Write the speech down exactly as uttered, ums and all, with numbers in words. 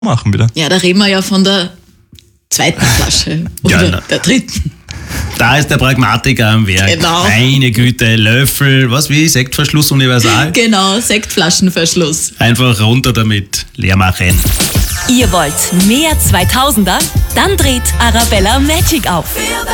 machen wieder. Ja, da reden wir ja von der zweiten Flasche oder Ja, der dritten. Da ist der Pragmatiker am Werk. Genau. Meine Güte, Löffel, was wie, Sektverschluss universal? Genau, Sektflaschenverschluss. Einfach runter damit, leer machen. Ihr wollt mehr zweitausender? Dann dreht Arabella Magic auf.